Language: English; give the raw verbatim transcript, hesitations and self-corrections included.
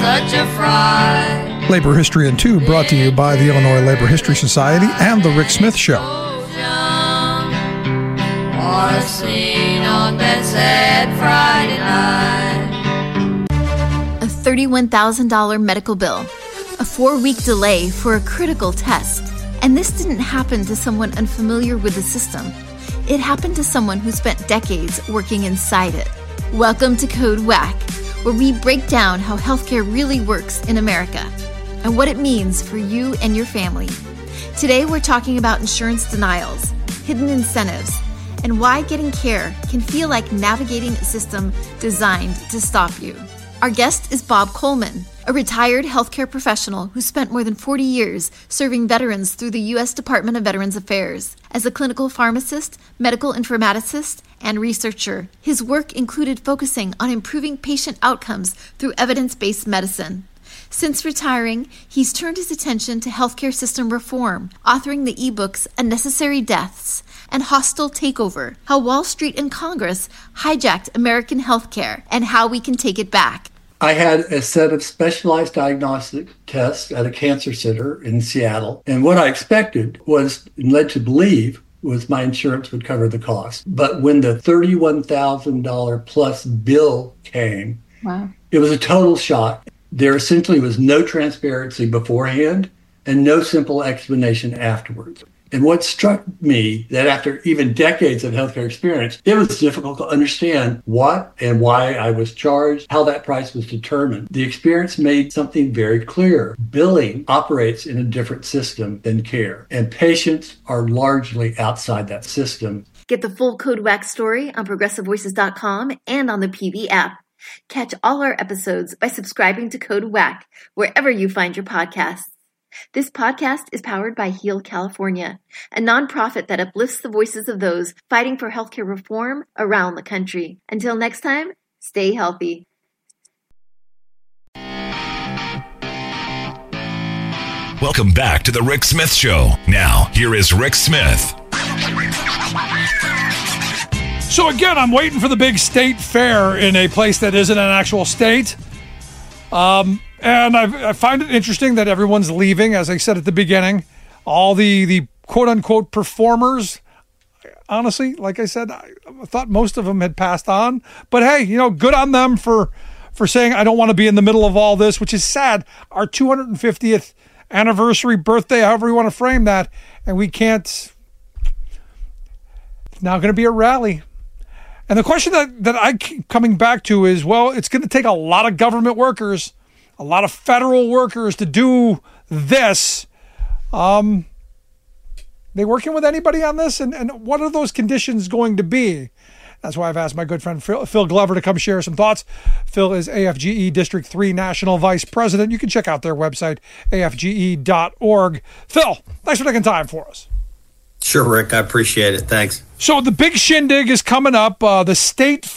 such a fright. Labor History in Two, brought to you by the Illinois Labor History Society and The Rick Smith Show. Or seen on that sad Friday night. A thirty-one thousand dollars medical bill, a four-week delay for a critical test. And this didn't happen to someone unfamiliar with the system. It happened to someone who spent decades working inside it. Welcome to Code Whack, where we break down how healthcare really works in America and what it means for you and your family. Today, we're talking about insurance denials, hidden incentives, and why getting care can feel like navigating a system designed to stop you. Our guest is Bob Coleman, a retired healthcare professional who spent more than forty years serving veterans through the U S Department of Veterans Affairs. As a clinical pharmacist, medical informaticist, and researcher, his work included focusing on improving patient outcomes through evidence-based medicine. Since retiring, he's turned his attention to healthcare system reform, authoring the ebooks Unnecessary Deaths and Hostile Takeover, How Wall Street and Congress Hijacked American Healthcare and How We Can Take It Back. I had a set of specialized diagnostic tests at a cancer center in Seattle. And what I expected was, and led to believe, was my insurance would cover the cost. But when the thirty-one thousand dollars plus bill came, wow, it was a total shock. There essentially was no transparency beforehand and no simple explanation afterwards. And what struck me, that after even decades of healthcare experience, it was difficult to understand what and why I was charged, how that price was determined. The experience made something very clear. Billing operates in a different system than care, and patients are largely outside that system. Get the full Code Whack story on progressive voices dot com and on the P V app. Catch all our episodes by subscribing to Code Whack wherever you find your podcasts. This podcast is powered by Heal California, a nonprofit that uplifts the voices of those fighting for healthcare reform around the country. Until next time, stay healthy. Welcome back to The Rick Smith Show. Now, here is Rick Smith. So again, I'm waiting for the big state fair in a place that isn't an actual state. Um... And I, I find it interesting that everyone's leaving, as I said at the beginning. All the, the quote-unquote performers, honestly, like I said, I, I thought most of them had passed on. But hey, you know, good on them for, for saying, I don't want to be in the middle of all this, which is sad. Our two hundred fiftieth anniversary, birthday, however you want to frame that, and we can't. It's now going to be a rally. And the question that, that I keep coming back to is, well, it's going to take a lot of government workers, a lot of federal workers to do this. Um, they working with anybody on this? And, and what are those conditions going to be? That's why I've asked my good friend Phil, Phil Glover to come share some thoughts. Phil is A F G E District three National Vice President. You can check out their website, A F G E dot org. Phil, thanks for taking time for us. Sure, Rick. I appreciate it. Thanks. So the big shindig is coming up. Uh, the state